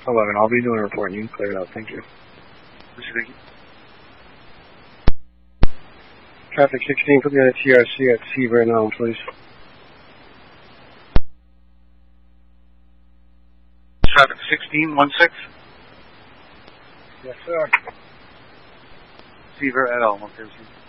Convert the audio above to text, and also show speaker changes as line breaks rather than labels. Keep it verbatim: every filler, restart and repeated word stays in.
eleven, I'll be doing a report. You can clear it out. Thank you.
Thank you.
Traffic sixteen, put me on a T R C at Seaver now, please.
Traffic sixteen, one six.
Yes, sir.
Seaver at Elm, okay.